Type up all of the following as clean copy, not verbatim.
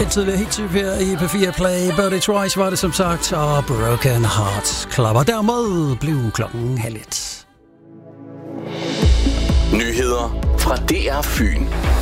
helt tidligere helt typ her i P4 Play. Birdie Twice var det som sagt, og Broken Hearts Club. Og dermed blev klokken 1:30. Nyheder fra DR Fyn.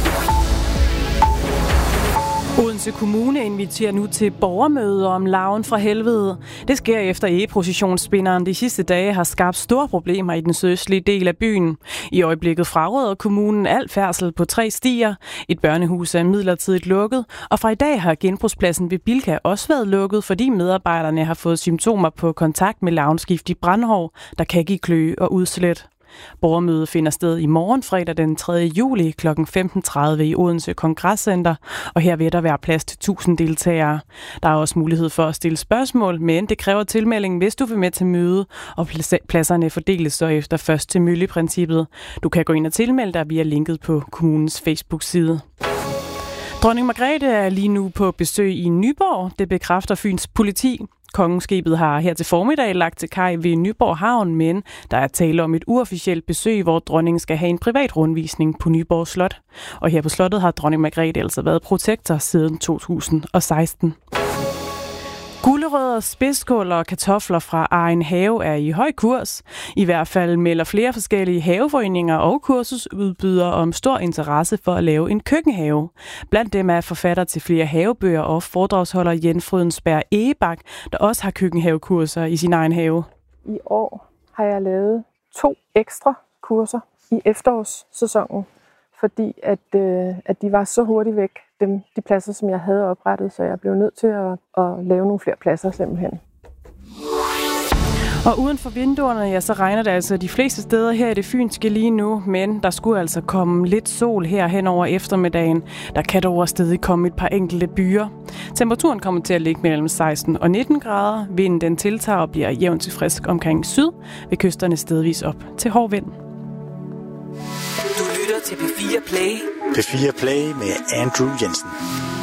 Odense Kommune inviterer nu til borgermøde om larven fra helvede. Det sker efter egeprocessionsspinderen de sidste dage har skabt store problemer i den sydøstlige del af byen. I øjeblikket fraråder kommunen al færdsel på 3 stier. Et børnehus er midlertidigt lukket, og fra i dag har genbrugspladsen ved Bilka også været lukket, fordi medarbejderne har fået symptomer på kontakt med larvensgiftig brandhår, der kan give kløe og udslæt. Borgermødet finder sted i morgen fredag den 3. juli kl. 15.30 i Odense Kongresscenter, og her vil der være plads til 1000 deltagere. Der er også mulighed for at stille spørgsmål, men det kræver tilmelding, hvis du vil med til møde, og pladserne fordeles så efter først til mølle-princippet. Du kan gå ind og tilmelde dig via linket på kommunens Facebook-side. Dronning Margrethe er lige nu på besøg i Nyborg. Det bekræfter Fyns politi. Kongeskibet har her til formiddag lagt til kaj ved Nyborg Havn, men der er tale om et uofficielt besøg, hvor dronningen skal have en privat rundvisning på Nyborg Slot. Og her på slottet har dronning Margrethe altså været protektor siden 2016. Gulerødder, spidskål og kartofler fra egen have er i høj kurs. I hvert fald melder flere forskellige haveforeninger og kursusudbydere om stor interesse for at lave en køkkenhave. Blandt dem er forfatter til flere havebøger og foredragsholder Jens Frydensberg Egebak, der også har køkkenhavekurser i sin egen have. I år har jeg lavet 2 ekstra kurser i efterårssæsonen, fordi at de var så hurtigt væk, de pladser, som jeg havde oprettet, så jeg blev nødt til at lave nogle flere pladser simpelthen. Og uden for vinduerne, ja, så regner det altså de fleste steder her i det fynske lige nu, men der skulle altså komme lidt sol her hen over eftermiddagen. Der kan dog stadig komme et par enkelte byer. Temperaturen kommer til at ligge mellem 16 og 19 grader. Vinden den tiltager og bliver jævnt til frisk omkring syd, ved kysterne stedvis op til hård vind. Du lytter til P4 Play. P4 Play med Andrew Jensen.